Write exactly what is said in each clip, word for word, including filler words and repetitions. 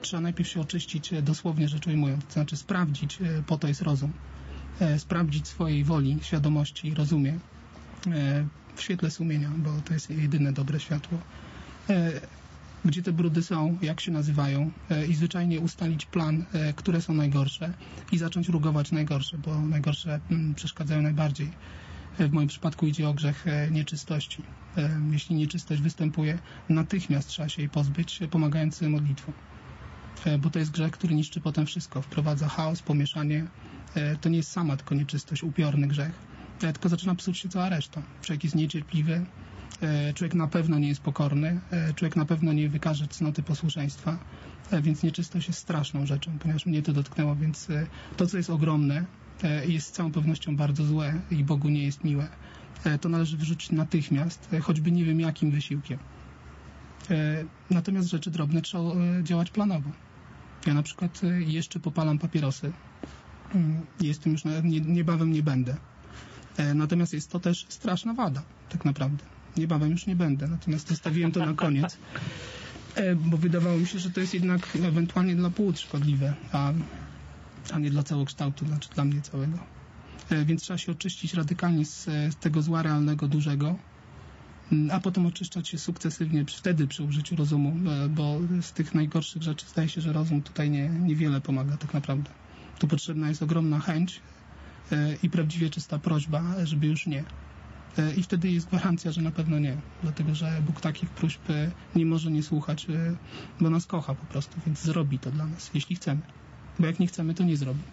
trzeba najpierw się oczyścić, dosłownie rzecz ujmując, to znaczy sprawdzić, po to jest rozum, sprawdzić swojej woli, świadomości, rozumie w świetle sumienia, bo to jest jedyne dobre światło, gdzie te brudy są, jak się nazywają i zwyczajnie ustalić plan, które są najgorsze i zacząć rugować najgorsze, bo najgorsze przeszkadzają najbardziej. W moim przypadku idzie o grzech nieczystości. Jeśli nieczystość występuje, natychmiast trzeba się jej pozbyć, pomagając sobie modlitwą. Bo to jest grzech, który niszczy potem wszystko. Wprowadza chaos, pomieszanie. To nie jest sama tylko nieczystość, upiorny grzech, tylko zaczyna psuć się cała reszta. Człowiek jest niecierpliwy, człowiek na pewno nie jest pokorny, człowiek na pewno nie wykaże cnoty posłuszeństwa, więc nieczystość jest straszną rzeczą, ponieważ mnie to dotknęło, więc to, co jest ogromne, jest z całą pewnością bardzo złe i Bogu nie jest miłe, to należy wyrzucić natychmiast, choćby nie wiem jakim wysiłkiem. Natomiast rzeczy drobne trzeba działać planowo. Ja na przykład jeszcze popalam papierosy. Jestem już, na, nie, niebawem nie będę. Natomiast jest to też straszna wada, tak naprawdę. Niebawem już nie będę, natomiast zostawiłem to na koniec, bo wydawało mi się, że to jest jednak ewentualnie dla płuc szkodliwe, a, a nie dla całokształtu, znaczy dla mnie całego. Więc trzeba się oczyścić radykalnie z, z tego zła realnego, dużego, a potem oczyszczać się sukcesywnie wtedy przy użyciu rozumu, bo z tych najgorszych rzeczy zdaje się, że rozum tutaj nie, niewiele pomaga tak naprawdę. Tu potrzebna jest ogromna chęć i prawdziwie czysta prośba, żeby już nie. I wtedy jest gwarancja, że na pewno nie. Dlatego, że Bóg takich próśb nie może nie słuchać, bo nas kocha po prostu, więc zrobi to dla nas, jeśli chcemy. Bo jak nie chcemy, to nie zrobi.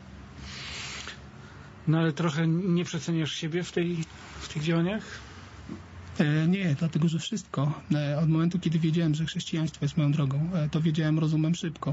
No ale trochę nie przeceniasz siebie w, tej, w tych działaniach? E, nie, dlatego, że wszystko, e, od momentu, kiedy wiedziałem, że chrześcijaństwo jest moją drogą, e, to wiedziałem rozumem szybko.